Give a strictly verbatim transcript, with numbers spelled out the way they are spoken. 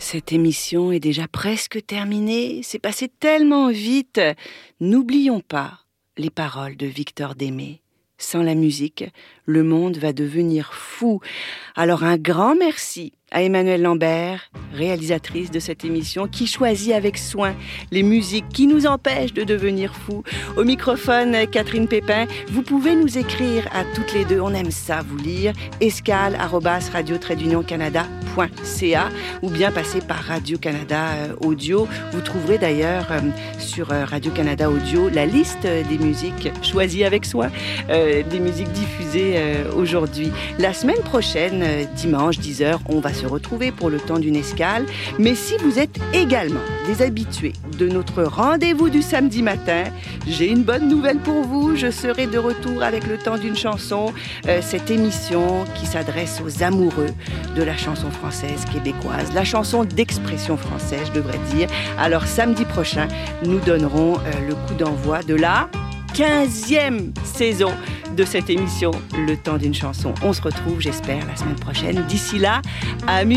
Cette émission est déjà presque terminée. C'est passé tellement vite. N'oublions pas les paroles de Victor Démé. Sans la musique, le monde va devenir fou. Alors un grand merci à Emmanuelle Lambert, réalisatrice de cette émission, qui choisit avec soin les musiques qui nous empêchent de devenir fous. Au microphone, Catherine Pépin. Vous pouvez nous écrire à toutes les deux, on aime ça vous lire, escale arobase radio trait d'union canada point c a ou bien passer par Radio-Canada euh, Audio. Vous trouverez d'ailleurs euh, sur euh, Radio-Canada Audio la liste euh, des musiques choisies avec soin, euh, des musiques diffusées euh, aujourd'hui. La semaine prochaine, euh, dimanche dix heures, on va se retrouver pour le temps d'une escale. Mais si vous êtes également des habitués de notre rendez-vous du samedi matin, j'ai une bonne nouvelle pour vous. Je serai de retour avec le temps d'une chanson, euh, cette émission qui s'adresse aux amoureux de la chanson française québécoise, la chanson d'expression française, je devrais dire. Alors samedi prochain, nous donnerons euh, le coup d'envoi de la quinzième saison de cette émission, Le temps d'une chanson. On se retrouve, j'espère, la semaine prochaine. D'ici là, amusez-vous.